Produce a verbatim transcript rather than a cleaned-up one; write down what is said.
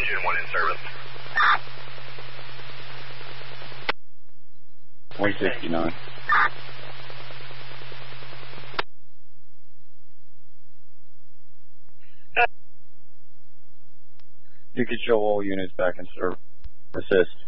Engine one in service. one sixty-nine. You can show all units back in service. Assist.